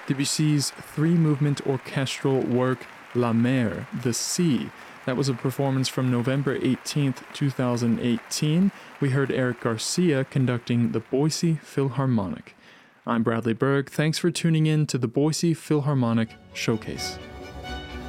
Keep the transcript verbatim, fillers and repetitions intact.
Debussy's three-movement orchestral work La Mer, The Sea. That was a performance from November eighteenth, twenty eighteen. We heard Eric Garcia conducting the Boise Philharmonic. I'm Bradley Berg. Thanks for tuning in to the Boise Philharmonic Showcase.